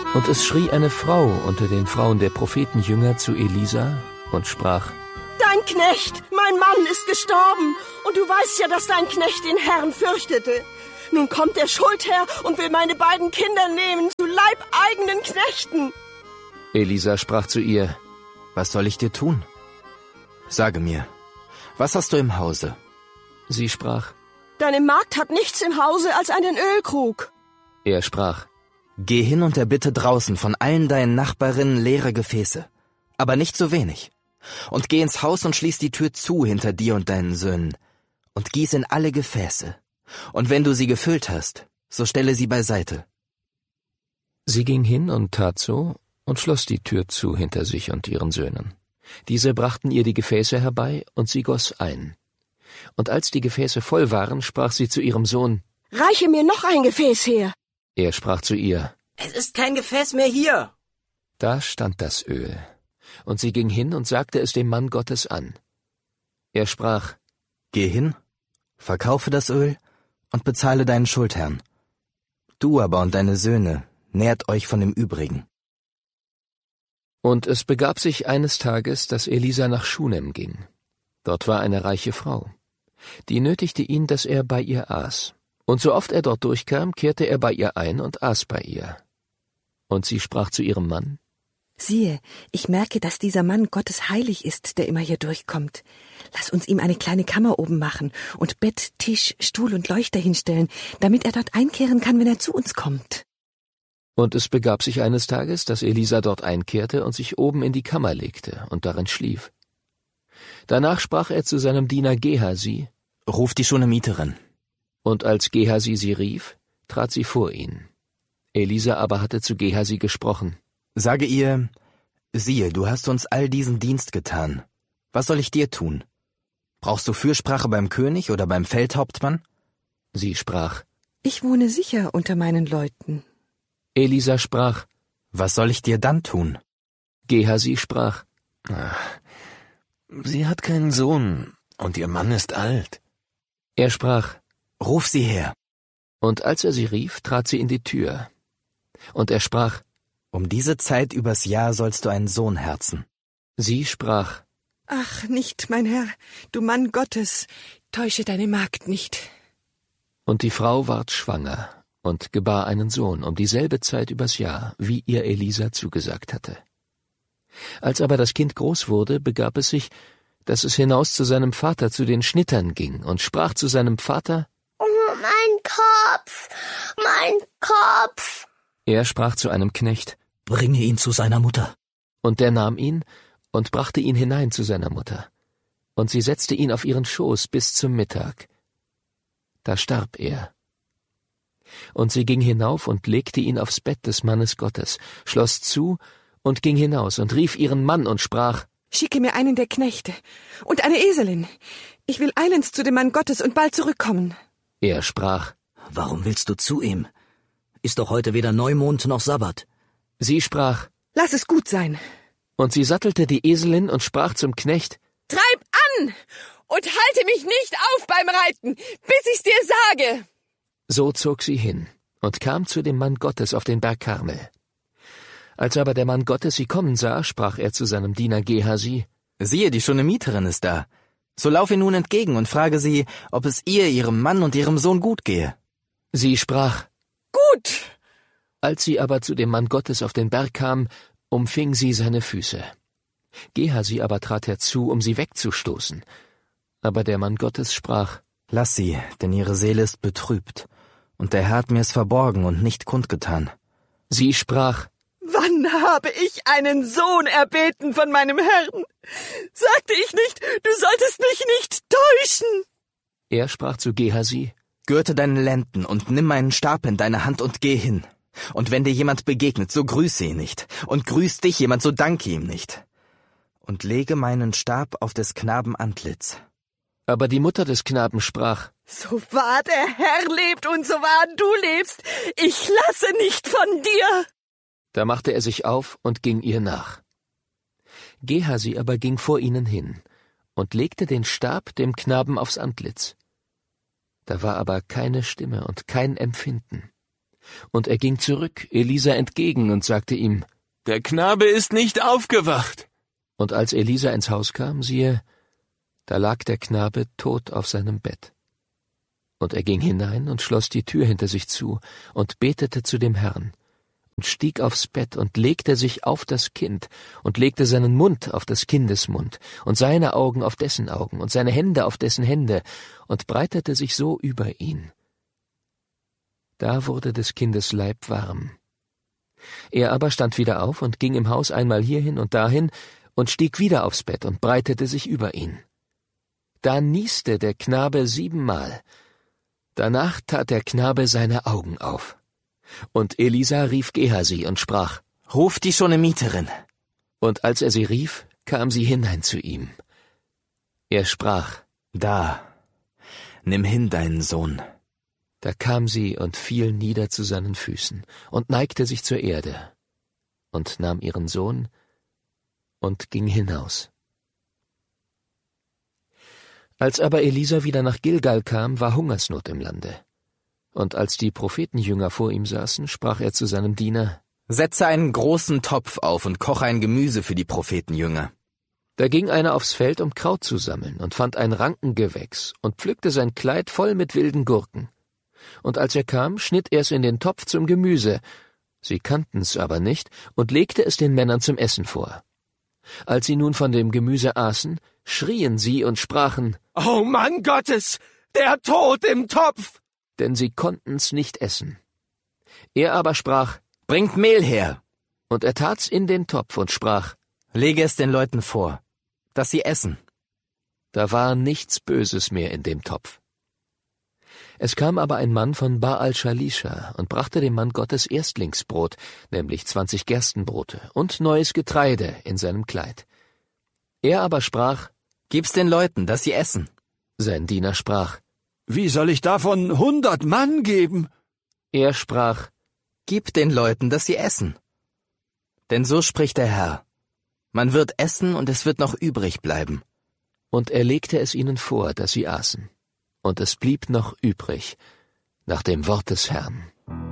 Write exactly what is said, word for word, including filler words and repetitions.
Und es schrie eine Frau unter den Frauen der Prophetenjünger zu Elisa und sprach: Dein Knecht, mein Mann, ist gestorben, und du weißt ja, dass dein Knecht den Herrn fürchtete. Nun kommt der Schuldherr und will meine beiden Kinder nehmen zu leibeigenen Knechten. Elisa sprach zu ihr: Was soll ich dir tun? Sage mir, was hast du im Hause? Sie sprach: Deine Magd hat nichts im Hause als einen Ölkrug. Er sprach: Geh hin und erbitte draußen von allen deinen Nachbarinnen leere Gefäße, aber nicht so wenig. Und geh ins Haus und schließ die Tür zu hinter dir und deinen Söhnen, und gieß in alle Gefäße. Und wenn du sie gefüllt hast, so stelle sie beiseite. Sie ging hin und tat so und schloss die Tür zu hinter sich und ihren Söhnen. Diese brachten ihr die Gefäße herbei, und sie goss ein. Und als die Gefäße voll waren, sprach sie zu ihrem Sohn: Reiche mir noch ein Gefäß her. Er sprach zu ihr: Es ist kein Gefäß mehr hier. Da stand das Öl. Und sie ging hin und sagte es dem Mann Gottes an. Er sprach: Geh hin, verkaufe das Öl und bezahle deinen Schuldherrn. Du aber und deine Söhne nährt euch von dem Übrigen. Und es begab sich eines Tages, dass Elisa nach Schunem ging. Dort war eine reiche Frau. Die nötigte ihn, dass er bei ihr aß. Und so oft er dort durchkam, kehrte er bei ihr ein und aß bei ihr. Und sie sprach zu ihrem Mann: Siehe, ich merke, dass dieser Mann Gottes heilig ist, der immer hier durchkommt. Lass uns ihm eine kleine Kammer oben machen und Bett, Tisch, Stuhl und Leuchter hinstellen, damit er dort einkehren kann, wenn er zu uns kommt. Und es begab sich eines Tages, dass Elisa dort einkehrte und sich oben in die Kammer legte und darin schlief. Danach sprach er zu seinem Diener Gehasi: Ruf die Schunemiterin. Und als Gehasi sie rief, trat sie vor ihn. Elisa aber hatte zu Gehasi gesprochen: Sage ihr, siehe, du hast uns all diesen Dienst getan. Was soll ich dir tun? Brauchst du Fürsprache beim König oder beim Feldhauptmann? Sie sprach: Ich wohne sicher unter meinen Leuten. Elisa sprach: Was soll ich dir dann tun? Gehasi sprach: Sie hat keinen Sohn, und ihr Mann ist alt. Er sprach: Ruf sie her. Und als er sie rief, trat sie in die Tür. Und er sprach: Um diese Zeit übers Jahr sollst du einen Sohn herzen. Sie sprach: Ach, nicht, mein Herr, du Mann Gottes, täusche deine Magd nicht. Und die Frau ward schwanger und gebar einen Sohn um dieselbe Zeit übers Jahr, wie ihr Elisa zugesagt hatte. Als aber das Kind groß wurde, begab es sich, dass es hinaus zu seinem Vater zu den Schnittern ging und sprach zu seinem Vater: Oh, mein Kopf, mein Kopf. Er sprach zu einem Knecht: Bringe ihn zu seiner Mutter. Und der nahm ihn und brachte ihn hinein zu seiner Mutter. Und sie setzte ihn auf ihren Schoß bis zum Mittag. Da starb er. Und sie ging hinauf und legte ihn aufs Bett des Mannes Gottes, schloss zu und ging hinaus und rief ihren Mann und sprach: Schicke mir einen der Knechte und eine Eselin. Ich will eilends zu dem Mann Gottes und bald zurückkommen. Er sprach: Warum willst du zu ihm? Ist doch heute weder Neumond noch Sabbat. Sie sprach: Lass es gut sein. Und sie sattelte die Eselin und sprach zum Knecht: Treib an und halte mich nicht auf beim Reiten, bis ich's dir sage. So zog sie hin und kam zu dem Mann Gottes auf den Berg Karmel. Als aber der Mann Gottes sie kommen sah, sprach er zu seinem Diener Gehasi: Siehe, die Schunemiterin ist da. So lauf ihr nun entgegen und frage sie, ob es ihr, ihrem Mann und ihrem Sohn gut gehe. Sie sprach: Gut. Als sie aber zu dem Mann Gottes auf den Berg kam, umfing sie seine Füße. Gehasi aber trat herzu, um sie wegzustoßen. Aber der Mann Gottes sprach: Lass sie, denn ihre Seele ist betrübt, und der Herr hat mir es verborgen und nicht kundgetan. Sie sprach: Wann habe ich einen Sohn erbeten von meinem Herrn? Sagte ich nicht, du solltest mich nicht täuschen? Er sprach zu Gehasi: Gürte deine Lenden und nimm meinen Stab in deine Hand und geh hin. Und wenn dir jemand begegnet, so grüße ihn nicht. Und grüßt dich jemand, so danke ihm nicht. Und lege meinen Stab auf des Knaben Antlitz. Aber die Mutter des Knaben sprach: So wahr der Herr lebt und so wahr du lebst, ich lasse nicht von dir. Da machte er sich auf und ging ihr nach. Gehasi aber ging vor ihnen hin und legte den Stab dem Knaben aufs Antlitz. Da war aber keine Stimme und kein Empfinden. Und er ging zurück Elisa entgegen und sagte ihm, »Der Knabe ist nicht aufgewacht.« Und als Elisa ins Haus kam, siehe, da lag der Knabe tot auf seinem Bett. Und er ging hinein und schloss die Tür hinter sich zu und betete zu dem Herrn und stieg aufs Bett und legte sich auf das Kind und legte seinen Mund auf des Kindes Mund und seine Augen auf dessen Augen und seine Hände auf dessen Hände und breitete sich so über ihn. Da wurde des Kindes Leib warm. Er aber stand wieder auf und ging im Haus einmal hierhin und dahin und stieg wieder aufs Bett und breitete sich über ihn. Da nieste der Knabe siebenmal. Danach tat der Knabe seine Augen auf. Und Elisa rief Gehasi und sprach, »Ruf die Schunamiterin.« Und als er sie rief, kam sie hinein zu ihm. Er sprach, »Da, nimm hin deinen Sohn.« Da kam sie und fiel nieder zu seinen Füßen und neigte sich zur Erde und nahm ihren Sohn und ging hinaus. Als aber Elisa wieder nach Gilgal kam, war Hungersnot im Lande. Und als die Prophetenjünger vor ihm saßen, sprach er zu seinem Diener, »Setze einen großen Topf auf und koche ein Gemüse für die Prophetenjünger.« Da ging einer aufs Feld, um Kraut zu sammeln, und fand ein Rankengewächs und pflückte sein Kleid voll mit wilden Gurken. Und als er kam, schnitt er es in den Topf zum Gemüse. Sie kannten's aber nicht und legte es den Männern zum Essen vor. Als sie nun von dem Gemüse aßen, schrien sie und sprachen, »O Mann Gottes, der Tod im Topf!« Denn sie konnten's nicht essen. Er aber sprach, »Bringt Mehl her!« Und er tat's in den Topf und sprach, »Lege es den Leuten vor, dass sie essen.« Da war nichts Böses mehr in dem Topf. Es kam aber ein Mann von Baal Shalisha und brachte dem Mann Gottes Erstlingsbrot, nämlich zwanzig Gerstenbrote und neues Getreide in seinem Kleid. Er aber sprach, »Gib's den Leuten, dass sie essen.« Sein Diener sprach, »Wie soll ich davon hundert Mann geben?« Er sprach, »Gib den Leuten, dass sie essen. Denn so spricht der Herr, man wird essen und es wird noch übrig bleiben.« Und er legte es ihnen vor, dass sie aßen. Und es blieb noch übrig, nach dem Wort des Herrn.